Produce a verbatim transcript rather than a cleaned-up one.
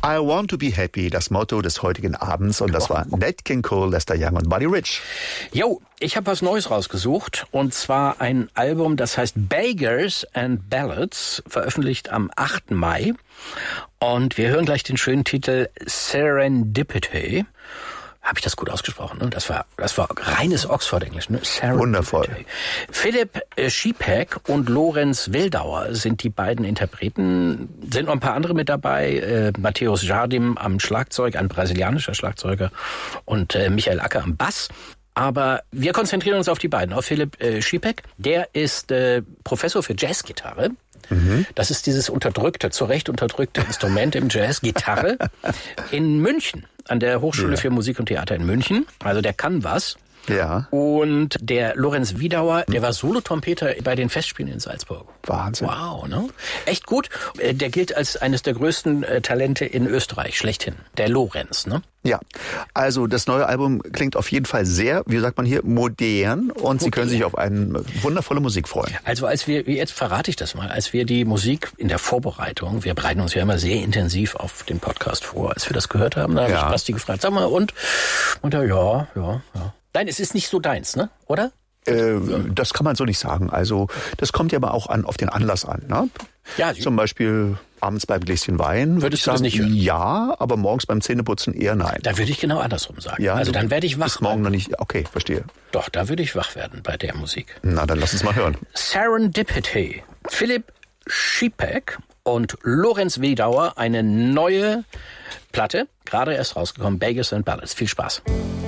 I want to be happy, das Motto des heutigen Abends. Und das war Nat King Cole, Lester Young und Buddy Rich. Jo, ich habe was Neues rausgesucht. Und zwar ein Album, das heißt Beggars and Ballads, veröffentlicht am achten Mai. Und wir hören gleich den schönen Titel Serendipity. Habe ich das gut ausgesprochen? Ne? Das war das war reines Oxford-Englisch. Ne? Wundervoll. Philipp äh, Schiepeck und Lorenz Wildauer sind die beiden Interpreten. Sind noch ein paar andere mit dabei. Äh, Matthäus Jardim am Schlagzeug, ein brasilianischer Schlagzeuger. Und äh, Michael Acker am Bass. Aber wir konzentrieren uns auf die beiden. Auf Philipp äh, Schiepeck. Der ist äh, Professor für Jazzgitarre. Mhm. Das ist dieses unterdrückte, zu Recht unterdrückte Instrument im Jazz, Gitarre, in München, an der Hochschule ja. für Musik und Theater in München. Also der kann was. Ja. Und der Lorenz Wildauer, der war Solotrompeter bei den Festspielen in Salzburg. Wahnsinn. Wow, ne? Echt gut. Der gilt als eines der größten Talente in Österreich, schlechthin. Der Lorenz, ne? Ja, also das neue Album klingt auf jeden Fall sehr, wie sagt man hier, modern. Und modern. Sie können sich auf eine wundervolle Musik freuen. Also als wir, jetzt verrate ich das mal, als wir die Musik in der Vorbereitung, wir bereiten uns ja immer sehr intensiv auf den Podcast vor, als wir das gehört haben, da habe ja. ich Basti gefragt, sag mal, und? Und er, ja, ja, ja. Nein, es ist nicht so deins, ne? Oder? Äh, das kann man so nicht sagen. Also das kommt ja aber auch an auf den Anlass an. Ne? Ja, zum Beispiel abends beim Gläschen Wein. Würdest du sagen, das nicht hören? Ja, aber morgens beim Zähneputzen eher nein. Da würde ich genau andersrum sagen. Ja, also dann werde ich wach. Ist morgen noch nicht. Okay, verstehe. Doch, da würde ich wach werden bei der Musik. Na, dann lass uns mal hören. Serendipity. Philipp Schiepeck und Lorenz Wildauer, eine neue Platte, gerade erst rausgekommen, Beggars and Ballads. Viel Spaß.